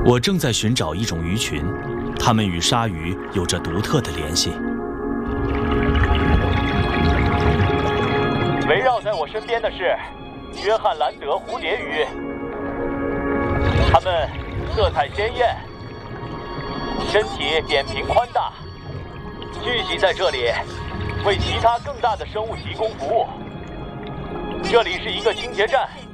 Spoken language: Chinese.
我正在寻找一种鱼群，它们与鲨鱼有着独特的联系。 围绕在我身边的是约翰兰德蝴蝶鱼，它们色彩鲜艳，身体扁平宽大，聚集在这里，为其他更大的生物提供服务。这里是一个清洁站。